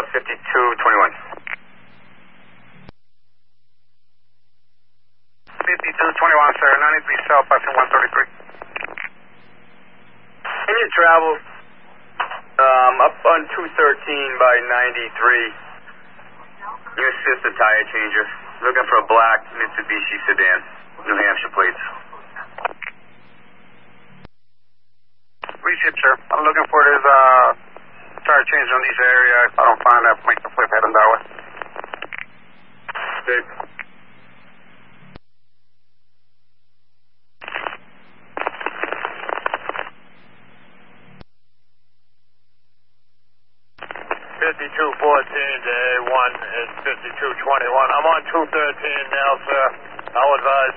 5221. 5221, sir. 93 South, passing 133. Can you travel up on 213 by 93? You assist a tire changer. Looking for a black Mitsubishi sedan, New Hampshire plates. Receipt, sir. I'm looking for this tire change on this area. If I don't find that, make the flip heading that way. Good. to A1 and 5221. I'm on 213 now, sir. I'll advise